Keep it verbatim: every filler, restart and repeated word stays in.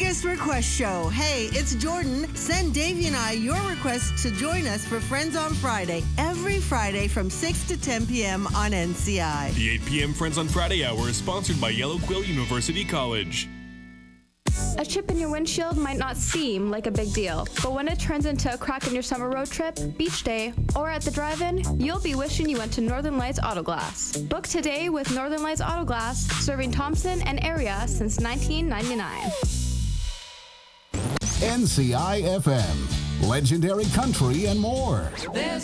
Artist Request Show. Hey, it's Jordan. Send Davey and I your requests to join us for Friends on Friday. Every Friday from six to ten p.m. on N C I. The eight p.m. Friends on Friday hour is sponsored by Yellow Quill University College. A chip in your windshield might not seem like a big deal, but when it turns into a crack in your summer road trip, beach day, or at the drive-in, you'll be wishing you went to Northern Lights Auto Glass. Book today with Northern Lights Auto Glass, serving Thompson and area since nineteen ninety-nine. N C I F M, legendary country and more. There's